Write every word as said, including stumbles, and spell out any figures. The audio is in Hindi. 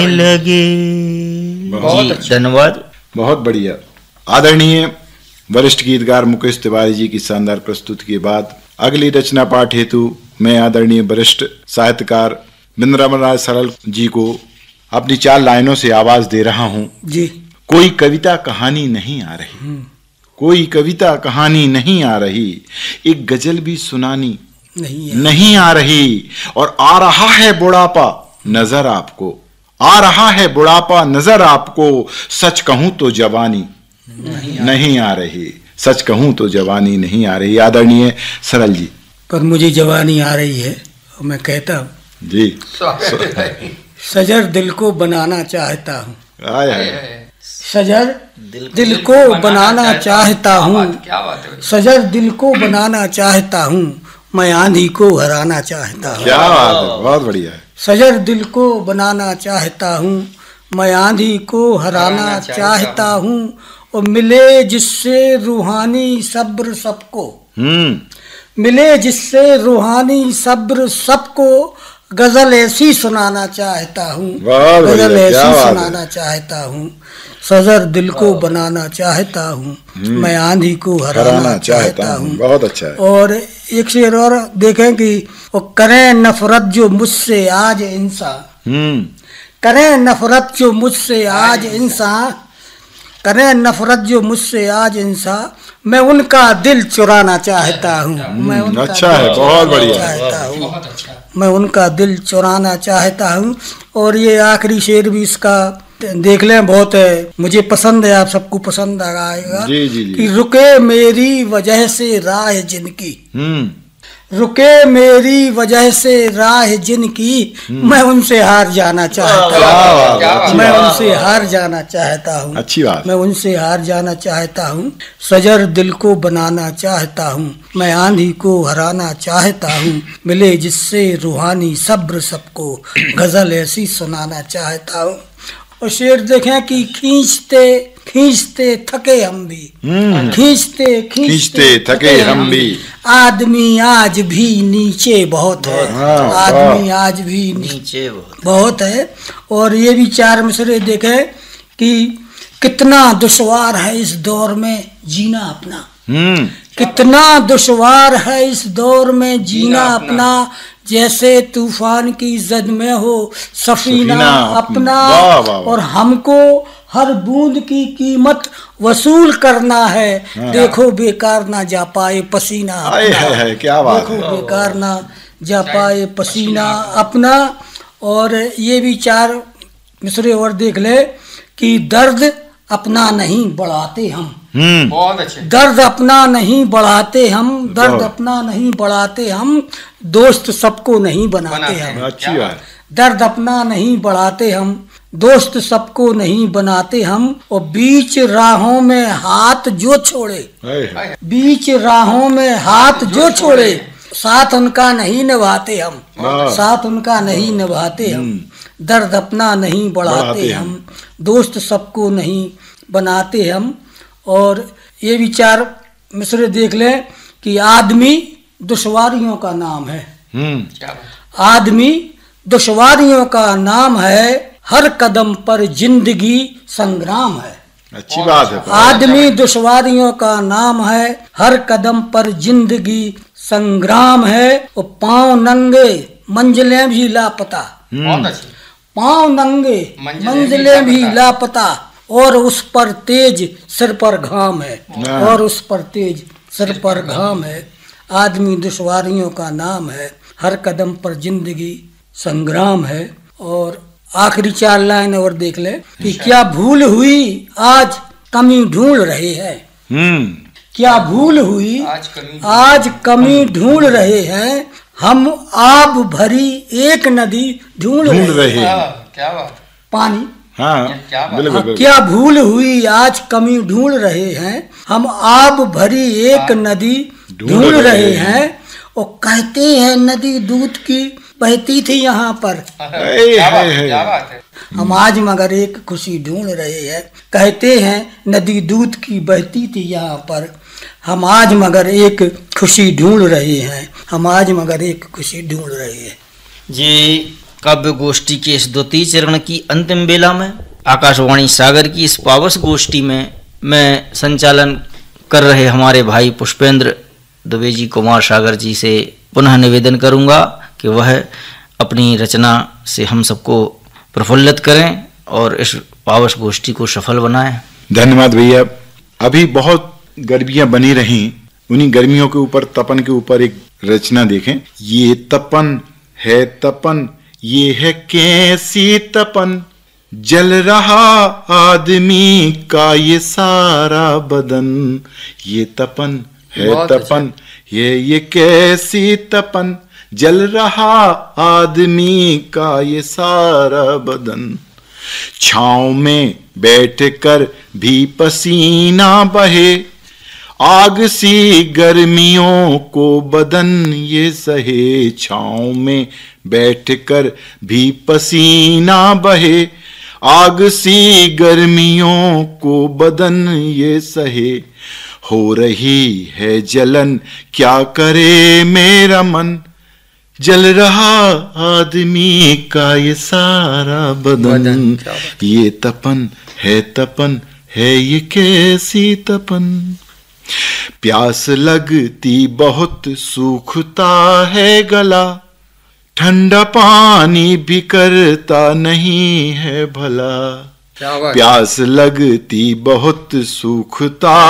लगे। बहुत जी धन्यवाद। बहुत बढ़िया। आदरणीय वरिष्ठ गीतकार मुकेश तिवारी जी की शानदार प्रस्तुति के बाद अगली रचना पाठ हेतु मैं आदरणीय वरिष्ठ साहित्यकार बिंद्रावन सरल जी को अपनी चार लाइनों से आवाज दे रहा हूं। जी। कोई कविता कहानी नहीं आ रही, कोई कविता कहानी नहीं आ रही, एक गजल भी सुनानी नहीं, नहीं आ रही, और आ रहा है बुढ़ापा नजर आपको, आ रहा है बुढ़ापा नजर आपको, सच कहूं तो जवानी नहीं, नहीं आ रही, सच कहूं तो जवानी नहीं आ रही। आदरणीय सरल जी। पर मुझे जवानी आ रही है, मैं कहता हूँ जी। सजर दिल को बनाना चाहता हूँ, आए आए। सजर दिल को बनाना चाहता हूँ, सजर दिल को बनाना चाहता हूँ, मैं आंधी को हराना चाहता हूँ। क्या बात है, बहुत बढ़िया है। सजर दिल को बनाना चाहता हूँ, मैं आंधी को हराना चाहता हूँ, और मिले जिससे रूहानी सब्र सबको, मिले जिससे रूहानी सब्र सबको, गजल ऐसी सुनाना चाहता हूँ, गजल ऐसी सुनाना चाहता हूँ, सजर दिल को बनाना चाहता हूँ, मैं आंधी को हराना चाहता हूँ। बहुत अच्छा है। और एक शेर और देखें कि वो करें नफरत जो मुझसे आज इंसान, करें नफरत जो मुझसे आज इंसान, करें नफरत जो मुझसे आज इंसान, मैं उनका दिल चुराना चाहता हूँ, मैं उनका अच्छा है, बहुत बढ़िया चाहता हूँ, मैं उनका दिल चुराना चाहता हूँ। और ये आखिरी शेर भी इसका देख लें, बहुत है, मुझे पसंद है, आप सबको पसंद आएगा। जी, जी, जी। कि रुके मेरी वजह से राह जिनकी, रुके मेरी वजह से राह जिनकी, मैं उनसे हार जाना चाहता हूँ, मैं उनसे हार जाना चाहता हूँ, अच्छी बात, मैं उनसे हार जाना चाहता हूँ। सजर दिल को बनाना चाहता हूँ, मैं आंधी को हराना चाहता हूँ, मिले जिससे रूहानी सब्र सबको, गजल ऐसी सुनाना चाहता हूँ। और शेर देखें कि खींचते खींचते थके हम भी, खींचते खींचते थके हम भी, आदमी आज भी नीचे बहुत है, आदमी आज भी नीचे बहुत है। और ये भी चार मिसरे देखें कि कितना दुश्वार है इस दौर में जीना अपना, कितना दुश्वार है इस दौर में जीना अपना, जैसे तूफान की जद में हो सफीना अपना, और हमको हर बूंद की कीमत वसूल करना है, देखो बेकार ना जा पाए पसीना अपना, क्या बात देखो बेकार ना जा पाए पसीना अपना। और ये भी चार मिसरे और देख ले कि दर्द अपना नहीं बढ़ाते हम, बहुत अच्छे, दर्द अपना नहीं बढ़ाते हम, दर्द अपना नहीं बढ़ाते हम, दोस्त सबको नहीं बनाते हम, अच्छी बात। दर्द अपना नहीं बढ़ाते हम, दोस्त सबको नहीं बनाते हम, और बीच राहों में हाथ जो छोड़े, बीच राहों में हाथ जो छोड़े, साथ उनका नहीं निभाते हम, साथ उनका नहीं निभाते हम, दर्द अपना नहीं बढ़ाते हम, दोस्त सबको नहीं बनाते हम। और ये विचार मिसरे देख लें कि आदमी दुश्वारियों का नाम है, आदमी दुश्वारियों का नाम है, हर कदम पर जिंदगी संग्राम है, अच्छी बात है। आदमी दुश्वारियों का नाम है, हर कदम पर जिंदगी संग्राम है, और पांव नंगे मंजिलें भी लापता, पांव नंगे मंजिलें भी लापता, और उस पर तेज सिर पर घाम है, और उस पर तेज सिर पर घाम है, आदमी दुश्वारियों का नाम है, हर कदम पर जिंदगी संग्राम है। और आखिरी चार लाइन और देख ले कि क्या भूल हुई आज कमी ढूंढ रहे हैं, क्या भूल हुई आज कमी ढूंढ रहे हैं, हम आब भरी एक नदी ढूंढ रहे हैं, क्या बात, पानी, हाँ, क्या बिल्कुल, बिल्कुल। क्या भूल हुई आज कमी ढूंढ रहे हैं, हम आब भरी एक नदी ढूंढ रहे हैं, और कहते हैं नदी दूध की बहती थी यहाँ पर, क्या बात, क्या बात है। हम आज मगर एक खुशी ढूंढ रहे हैं, कहते हैं नदी दूध की बहती थी यहाँ पर, हम आज मगर एक खुशी ढूंढ रहे हैं, हम आज मगर एक खुशी ढूंढ रहे हैं। जी काव्य गोष्ठी के इस द्वितीय चरण की अंतिम बेला में आकाशवाणी सागर की इस पावस गोष्ठी में मैं संचालन कर रहे हमारे भाई पुष्पेंद्र दुबे जी कुमार सागर जी से पुनः निवेदन करूंगा कि वह अपनी रचना से हम सबको प्रफुल्लित करें और इस पावस गोष्ठी को सफल बनाएं। धन्यवाद भैया। अभी बहुत गर्मियां बनी रही, उन्हीं गर्मियों के ऊपर तपन के ऊपर एक रचना देखें। ये तपन है तपन, ये है कैसी तपन, जल रहा आदमी का ये सारा बदन। ये तपन है तपन, ये ये कैसी तपन, जल रहा आदमी का ये सारा बदन। छांव में बैठकर भी पसीना बहे, आग सी गर्मियों को बदन ये सहे। छांव में बैठकर भी पसीना बहे, आग सी गर्मियों को बदन ये सहे। हो रही है जलन क्या करे मेरा मन, जल रहा आदमी का ये सारा बदन। ये तपन है तपन है, ये कैसी तपन। प्यास लगती बहुत सूखता है गला, ठंडा पानी भी करता नहीं है भला। प्यास लगती बहुत सूखता